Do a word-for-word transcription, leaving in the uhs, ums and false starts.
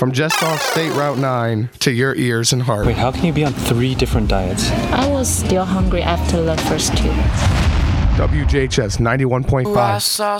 from just off State Route nine to your ears and heart. Wait, how can you be on three different diets? I was still hungry after the first two. W J H S ninety-one point five. I saw